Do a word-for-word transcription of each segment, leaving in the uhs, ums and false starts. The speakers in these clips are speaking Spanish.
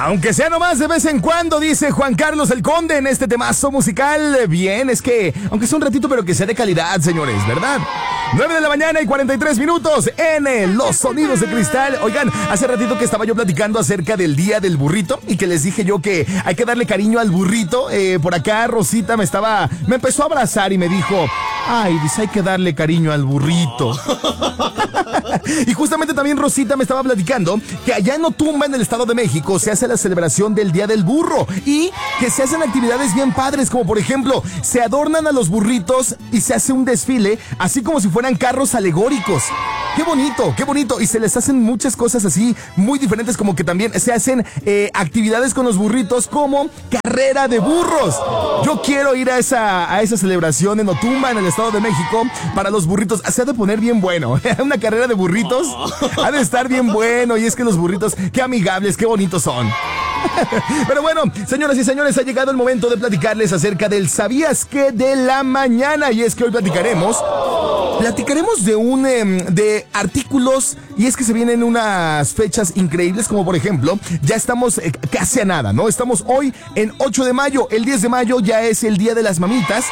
Aunque sea nomás de vez en cuando, dice Juan Carlos el Conde en este temazo musical. Bien, es que, aunque sea un ratito, pero que sea de calidad, señores, ¿verdad? nueve de la mañana y cuarenta y tres minutos en eh, Los Sonidos de Cristal. Oigan, hace ratito que estaba yo platicando acerca del Día del Burrito y que les dije yo que hay que darle cariño al burrito. Eh, por acá Rosita me estaba, me empezó a abrazar y me dijo, ay, dice, hay que darle cariño al burrito. Y justamente también Rosita me estaba platicando que allá en Otumba, en el Estado de México, se hace la celebración del Día del Burro y que se hacen actividades bien padres, como por ejemplo, se adornan a los burritos y se hace un desfile, así como si fueran carros alegóricos. Qué bonito, qué bonito. Y se les hacen muchas cosas así muy diferentes, como que también se hacen eh, actividades con los burritos como carrera de burros. Yo quiero ir a esa, a esa celebración en Otumba, en el Estado de México, para los burritos. Se ha de poner bien bueno. Una carrera de burritos ha de estar bien bueno. Y es que los burritos, qué amigables, qué bonitos son. Pero bueno, señoras y señores, ha llegado el momento de platicarles acerca del ¿sabías qué? De la mañana. Y es que hoy platicaremos Platicaremos de un eh, de artículos, y es que se vienen unas fechas increíbles, como por ejemplo, ya estamos eh, casi a nada, ¿no? Estamos hoy en ocho de mayo, el diez de mayo ya es el Día de las Mamitas.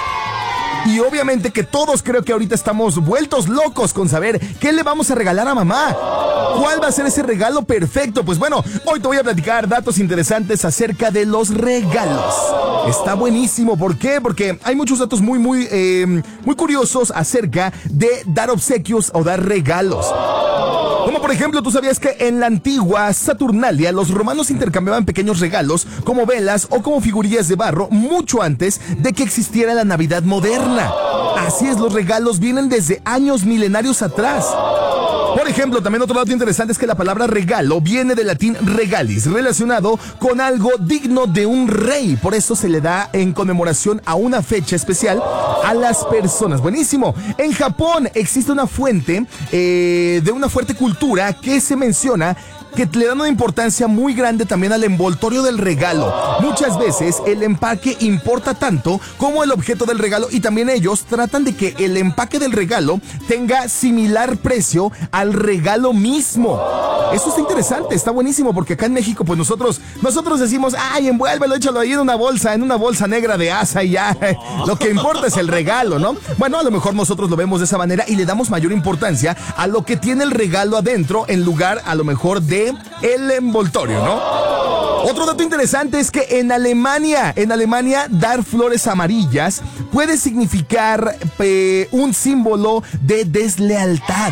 Y obviamente que todos creo que ahorita estamos vueltos locos con saber qué le vamos a regalar a mamá. ¿Cuál va a ser ese regalo perfecto? Pues bueno, hoy te voy a platicar datos interesantes acerca de los regalos. Está buenísimo. ¿Por qué? Porque hay muchos datos muy, muy, eh, muy curiosos acerca de dar obsequios o dar regalos. Como por ejemplo, ¿tú sabías que en la antigua Saturnalia los romanos intercambiaban pequeños regalos como velas o como figurillas de barro mucho antes de que existiera la Navidad moderna? Así es, los regalos vienen desde años milenarios atrás. Por ejemplo, también otro dato interesante es que la palabra regalo viene del latín regalis, relacionado con algo digno de un rey. Por eso se le da en conmemoración a una fecha especial a las personas. Buenísimo. En Japón existe una fuente eh, de una fuerte cultura que se menciona que le dan una importancia muy grande también al envoltorio del regalo. Muchas veces el empaque importa tanto como el objeto del regalo, y también ellos tratan de que el empaque del regalo tenga similar precio al regalo mismo. Eso está interesante, está buenísimo, porque acá en México pues nosotros nosotros decimos, ay, envuélvelo, échalo ahí en una bolsa, en una bolsa negra de asa y ya, lo que importa es el regalo, ¿no? Bueno, a lo mejor nosotros lo vemos de esa manera y le damos mayor importancia a lo que tiene el regalo adentro en lugar a lo mejor de el envoltorio, ¿no? Otro dato interesante es que en Alemania, en Alemania dar flores amarillas puede significar eh, un símbolo de deslealtad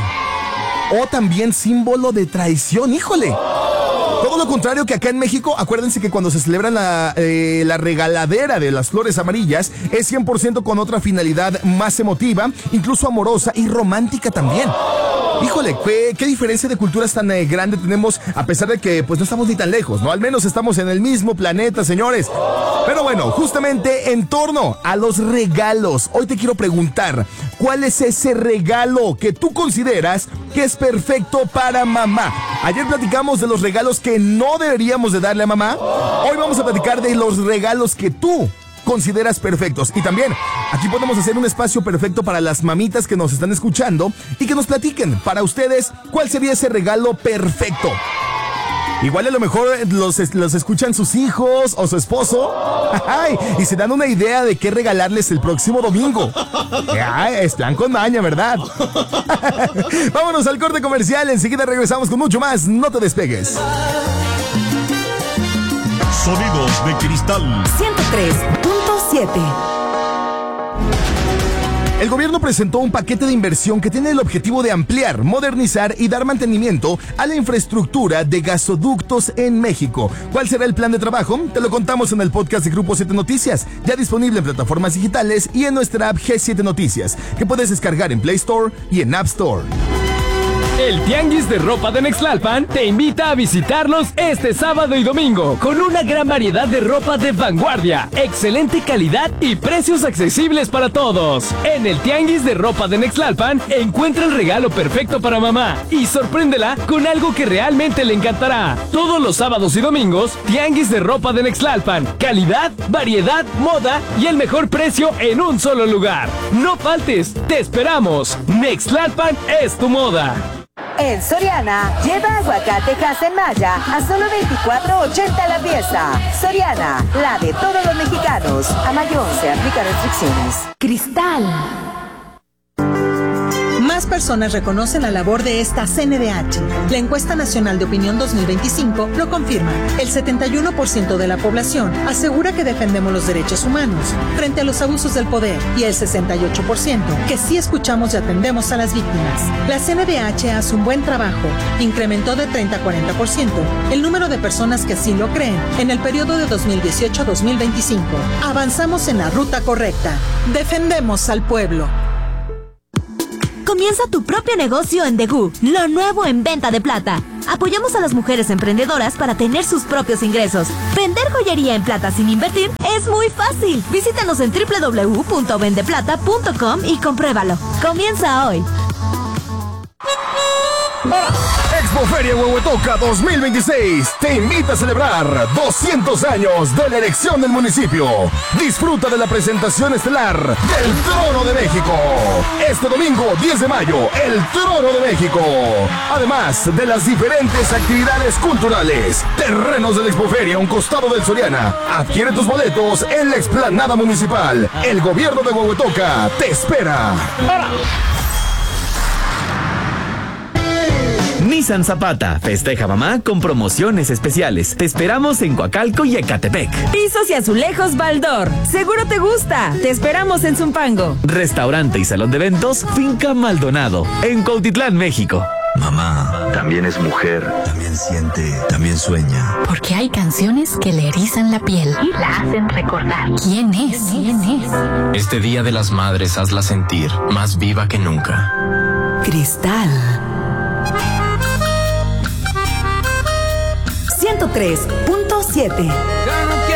o también símbolo de traición. ¡Híjole! Todo lo contrario que acá en México. Acuérdense que cuando se celebra la, eh, la regaladera de las flores amarillas es cien por ciento con otra finalidad más emotiva, incluso amorosa y romántica también. Híjole, ¿qué, qué diferencia de culturas tan eh, grande tenemos, a pesar de que pues no estamos ni tan lejos, ¿no? Al menos estamos en el mismo planeta, señores. Pero bueno, justamente en torno a los regalos, hoy te quiero preguntar, ¿cuál es ese regalo que tú consideras que es perfecto para mamá? Ayer platicamos de los regalos que no deberíamos de darle a mamá. Hoy vamos a platicar de los regalos que tú consideras perfectos. Y también aquí podemos hacer un espacio perfecto para las mamitas que nos están escuchando y que nos platiquen para ustedes cuál sería ese regalo perfecto. Igual a lo mejor los, los escuchan sus hijos o su esposo. Ay, y se dan una idea de qué regalarles el próximo domingo. Ay, es plan con maña, ¿verdad? Vámonos al corte comercial. Enseguida regresamos con mucho más. No te despegues. Sonidos de Cristal ciento tres punto siete. El gobierno presentó un paquete de inversión que tiene el objetivo de ampliar, modernizar y dar mantenimiento a la infraestructura de gasoductos en México. ¿Cuál será el plan de trabajo? Te lo contamos en el podcast de Grupo siete Noticias, ya disponible en plataformas digitales y en nuestra app G siete Noticias, que puedes descargar en Play Store y en App Store. El Tianguis de Ropa de Nextlalpan te invita a visitarlos este sábado y domingo con una gran variedad de ropa de vanguardia, excelente calidad y precios accesibles para todos. En el Tianguis de Ropa de Nextlalpan encuentra el regalo perfecto para mamá y sorpréndela con algo que realmente le encantará. Todos los sábados y domingos, Tianguis de Ropa de Nextlalpan. Calidad, variedad, moda y el mejor precio en un solo lugar. No faltes, te esperamos. Nextlalpan es tu moda. En Soriana, lleva aguacate en Maya a solo veinticuatro ochenta la pieza. Soriana, la de todos los mexicanos. A mayo once, aplica restricciones. Cristal. Más personas reconocen la labor de esta C N D H. La encuesta nacional de opinión dos mil veinticinco lo confirma. El setenta y uno por ciento de la población asegura que defendemos los derechos humanos frente a los abusos del poder y el sesenta y ocho por ciento que sí escuchamos y atendemos a las víctimas. La C N D H hace un buen trabajo. Incrementó de treinta a cuarenta por ciento el número de personas que sí lo creen en el periodo de dos mil dieciocho a dos mil veinticinco. Avanzamos en la ruta correcta. Defendemos al pueblo. Comienza tu propio negocio en Degú, lo nuevo en venta de plata. Apoyamos a las mujeres emprendedoras para tener sus propios ingresos. Vender joyería en plata sin invertir es muy fácil. Visítanos en doble u doble u doble u punto vendeplata punto com y compruébalo. Comienza hoy. Expoferia Huehuetoca dos mil veintiséis te invita a celebrar doscientos años de la elección del municipio. Disfruta de la presentación estelar del Trono de México. Este domingo diez de mayo, el Trono de México. Además de las diferentes actividades culturales. Terrenos de la Expoferia a un costado del Soriana. Adquiere tus boletos en la explanada municipal. El gobierno de Huehuetoca te espera. Nissan Zapata festeja mamá con promociones especiales. Te esperamos en Coacalco y Ecatepec. Pisos y azulejos Baldor. Seguro te gusta. Te esperamos en Zumpango. Restaurante y salón de eventos Finca Maldonado en Cuautitlán, México. Mamá también es mujer, también siente, también sueña. Porque hay canciones que le erizan la piel y la hacen recordar. ¿Quién es? ¿Quién es? Este Día de las Madres hazla sentir más viva que nunca. Cristal ciento tres punto siete.